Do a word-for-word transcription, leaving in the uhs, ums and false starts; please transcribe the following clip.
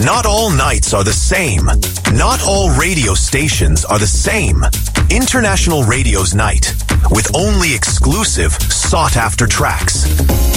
Not all nights are the same. Not all radio stations are the same. International Radio's Night, with only exclusive, sought-after tracks.